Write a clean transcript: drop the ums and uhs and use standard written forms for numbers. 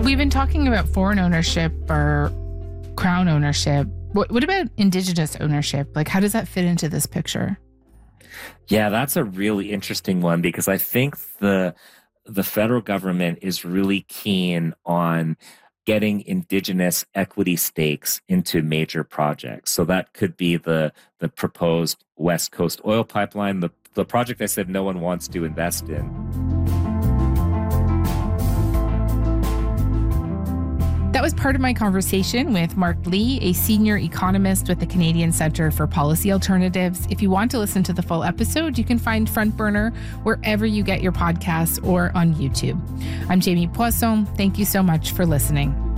We've been talking about foreign ownership or crown ownership. What about Indigenous ownership? Like, how does that fit into this picture? Yeah, that's a really interesting one because I think the federal government is really keen on getting Indigenous equity stakes into major projects. So that could be the proposed West Coast oil pipeline, the project I said no one wants to invest in. That was part of my conversation with Mark Lee, a senior economist with the Canadian Centre for Policy Alternatives. If you want to listen to the full episode, you can find Front Burner wherever you get your podcasts or on YouTube. I'm Jamie Poisson. Thank you so much for listening.